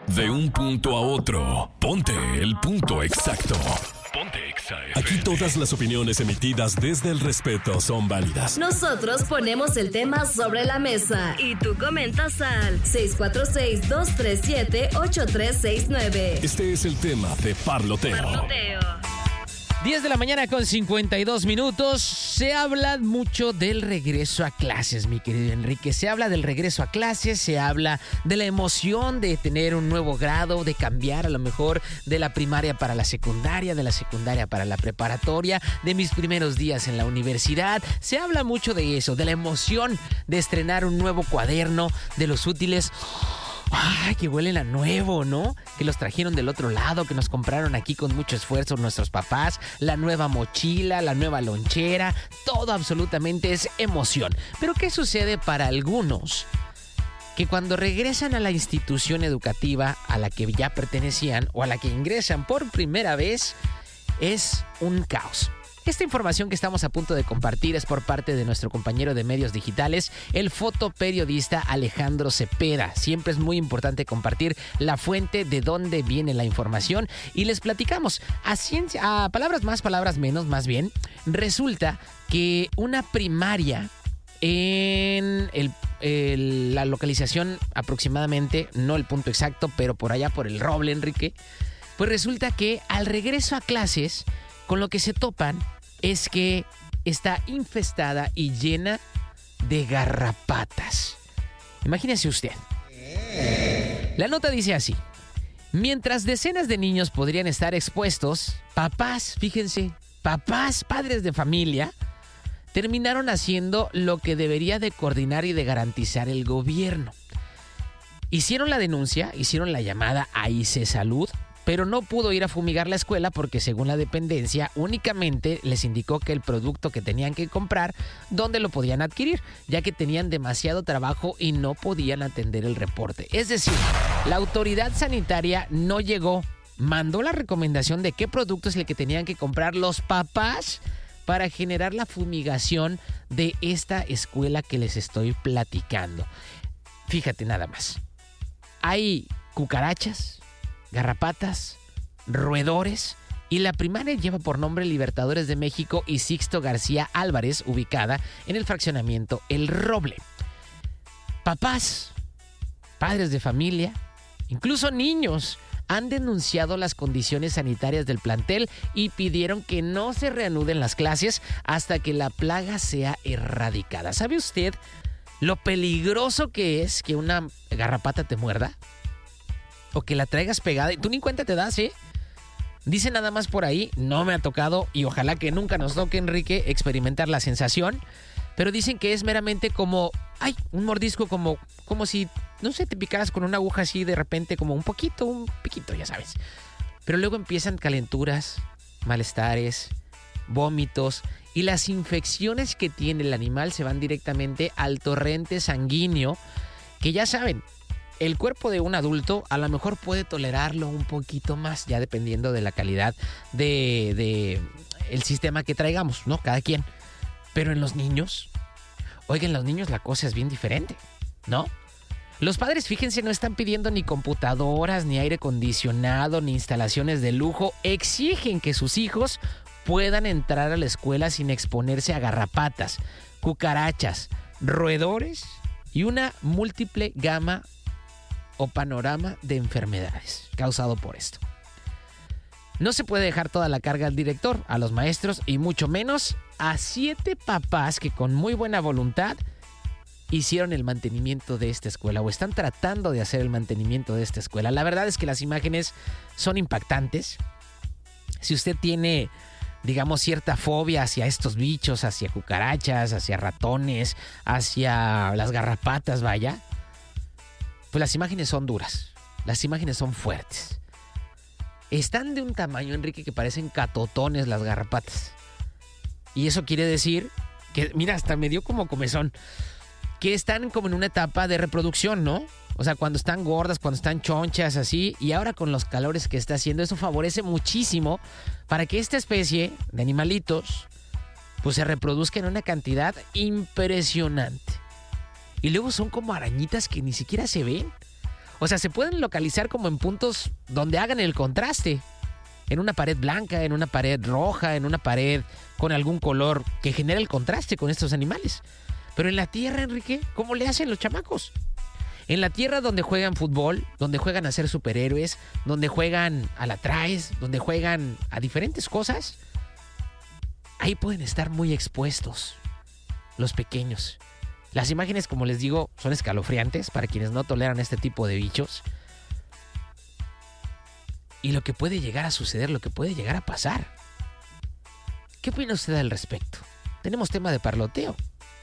De un punto a otro, ponte el punto exacto. Ponte Exa FM. Aquí todas las opiniones emitidas desde el respeto son válidas. Nosotros ponemos el tema sobre la mesa y tú comentas al 646-237-8369. Este es el tema de Parloteo. 10 de la mañana con 52 minutos. Se habla mucho del regreso a clases, mi querido Enrique. Se habla del regreso a clases, se habla de la emoción de tener un nuevo grado, de cambiar a lo mejor de la primaria para la secundaria, de la secundaria para la preparatoria, de mis primeros días en la universidad. Se habla mucho de eso, de la emoción de estrenar un nuevo cuaderno, de los útiles. ¡Ay, que huelen a nuevo!, ¿no? Que los trajeron del otro lado, que nos compraron aquí con mucho esfuerzo nuestros papás, la nueva mochila, la nueva lonchera, todo absolutamente es emoción. Pero ¿qué sucede para algunos? Que cuando regresan a la institución educativa a la que ya pertenecían o a la que ingresan por primera vez, es un caos. Esta información que estamos a punto de compartir es por parte de nuestro compañero de medios digitales, el fotoperiodista Alejandro Cepeda. Siempre es muy importante compartir la fuente de dónde viene la información y les platicamos a palabras más, palabras menos, más bien. Resulta que una primaria en la localización aproximadamente, no el punto exacto, pero por allá por el Roble, Enrique, pues resulta que al regreso a clases, con lo que se topan es que está infestada y llena de garrapatas. Imagínese usted. La nota dice así: mientras decenas de niños podrían estar expuestos, papás, fíjense, papás, padres de familia, terminaron haciendo lo que debería de coordinar y de garantizar el gobierno. Hicieron la denuncia, hicieron la llamada a ICE Salud, pero no pudo ir a fumigar la escuela porque según la dependencia únicamente les indicó que el producto que tenían que comprar, dónde lo podían adquirir, ya que tenían demasiado trabajo y no podían atender el reporte. Es decir, la autoridad sanitaria no llegó, mandó la recomendación de qué producto es el que tenían que comprar los papás para generar la fumigación de esta escuela que les estoy platicando. Fíjate nada más. Hay cucarachas, garrapatas, roedores, y la primaria lleva por nombre Libertadores de México y Sixto García Álvarez, ubicada en el fraccionamiento El Roble. Papás, padres de familia, incluso niños, han denunciado las condiciones sanitarias del plantel y pidieron que no se reanuden las clases hasta que la plaga sea erradicada. ¿Sabe usted lo peligroso que es que una garrapata te muerda? O que la traigas pegada y tú ni cuenta te das, ¿eh? Dice nada más por ahí, no me ha tocado y ojalá que nunca nos toque, Enrique, experimentar la sensación, pero dicen que es meramente como, un mordisco como si, no sé, te picaras con una aguja así de repente, como un piquito, ya sabes. Pero luego empiezan calenturas, malestares, vómitos y las infecciones que tiene el animal se van directamente al torrente sanguíneo, que ya saben, el cuerpo de un adulto a lo mejor puede tolerarlo un poquito más, ya dependiendo de la calidad de el sistema que traigamos, ¿no? Cada quien. Pero en los niños, oigan, los niños la cosa es bien diferente, ¿no? Los padres, fíjense, no están pidiendo ni computadoras, ni aire acondicionado, ni instalaciones de lujo. Exigen que sus hijos puedan entrar a la escuela sin exponerse a garrapatas, cucarachas, roedores y una múltiple gama o panorama de enfermedades causado por esto. No se puede dejar toda la carga al director, a los maestros y mucho menos a 7 papás que con muy buena voluntad hicieron el mantenimiento de esta escuela o están tratando de hacer el mantenimiento de esta escuela. La verdad es que las imágenes son impactantes. Si usted tiene, digamos, cierta fobia hacia estos bichos, hacia cucarachas, hacia ratones, hacia las garrapatas, vaya, pues las imágenes son duras, las imágenes son fuertes. Están de un tamaño, Enrique, que parecen catotones las garrapatas. Y eso quiere decir que, mira, hasta me dio como comezón, que están como en una etapa de reproducción, ¿no? O sea, cuando están gordas, cuando están chonchas, así. Y ahora con los calores que está haciendo, eso favorece muchísimo para que esta especie de animalitos pues se reproduzca en una cantidad impresionante. Y luego son como arañitas que ni siquiera se ven. O sea, se pueden localizar como en puntos donde hagan el contraste. En una pared blanca, en una pared roja, en una pared con algún color que genere el contraste con estos animales. Pero en la tierra, Enrique, ¿cómo le hacen los chamacos? En la tierra donde juegan fútbol, donde juegan a ser superhéroes, donde juegan a la traes, donde juegan a diferentes cosas, ahí pueden estar muy expuestos los pequeños. Las imágenes, como les digo, son escalofriantes para quienes no toleran este tipo de bichos. Y lo que puede llegar a suceder, lo que puede llegar a pasar. ¿Qué opina usted al respecto? Tenemos tema de parloteo.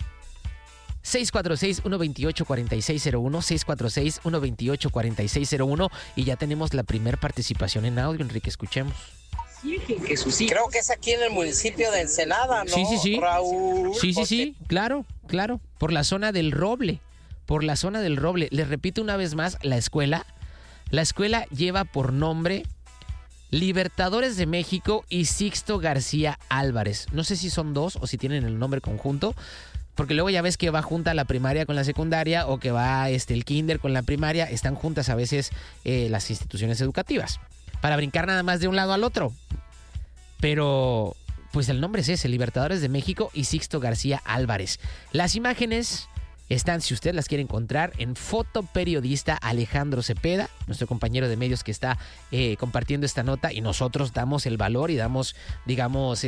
646-128-4601, 646-128-4601 y ya tenemos la primera participación en audio, Enrique, escuchemos. Creo que es aquí en el municipio de Ensenada, ¿no? Sí. Raúl. Sí, claro. Por la zona del Roble. Les repito una vez más, la escuela lleva por nombre Libertadores de México y Sixto García Álvarez. No sé si son dos o si tienen el nombre conjunto, porque luego ya ves que va junta la primaria con la secundaria o que va el kinder con la primaria. Están juntas a veces las instituciones educativas para brincar nada más de un lado al otro. Pero pues el nombre es ese, Libertadores de México y Sixto García Álvarez. Las imágenes están, si usted las quiere encontrar, en Fotoperiodista Alejandro Cepeda, nuestro compañero de medios que está compartiendo esta nota, y nosotros damos el valor y damos, digamos,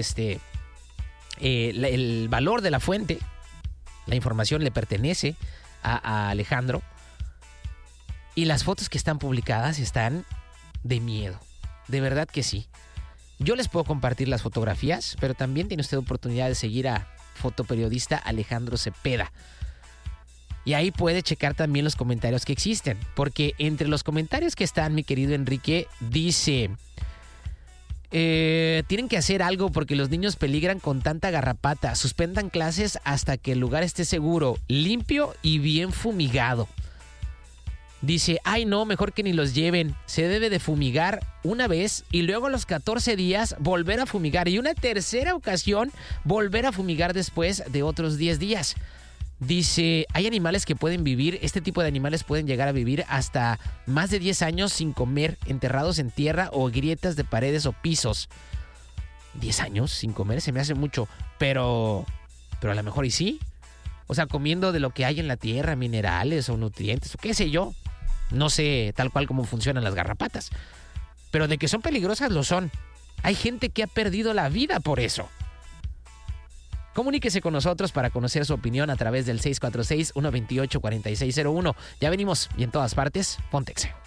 el valor de la fuente. La información le pertenece a Alejandro. Y las fotos que están publicadas están de miedo. De verdad que sí. Yo les puedo compartir las fotografías, pero también tiene usted oportunidad de seguir a Fotoperiodista Alejandro Cepeda. Y ahí puede checar también los comentarios que existen. Porque entre los comentarios que están, mi querido Enrique, dice... tienen que hacer algo porque los niños peligran con tanta garrapata. Suspendan clases hasta que el lugar esté seguro, limpio y bien fumigado. Dice, ay no, mejor que ni los lleven. Se debe de fumigar una vez y luego a los 14 días volver a fumigar. Y una tercera ocasión volver a fumigar después de otros 10 días. Dice, hay animales que pueden vivir, este tipo de animales pueden llegar a vivir hasta más de 10 años sin comer, enterrados en tierra o grietas de paredes o pisos. 10 años sin comer se me hace mucho, pero a lo mejor y sí. O sea, comiendo de lo que hay en la tierra, minerales o nutrientes o qué sé yo. No sé tal cual cómo funcionan las garrapatas. Pero de que son peligrosas, lo son. Hay gente que ha perdido la vida por eso. Comuníquese con nosotros para conocer su opinión a través del 646-128-4601. Ya venimos y en todas partes, Ponte Exa.